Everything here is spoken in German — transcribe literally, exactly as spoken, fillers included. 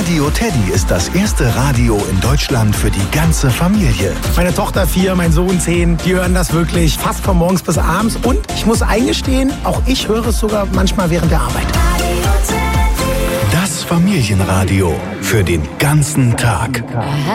Radio Teddy ist das erste Radio in Deutschland für die ganze Familie. Meine Tochter vier, mein Sohn zehn, die hören das wirklich fast von morgens bis abends. Und ich muss eingestehen, auch ich höre es sogar manchmal während der Arbeit. Das Familienradio für den ganzen Tag. Aha.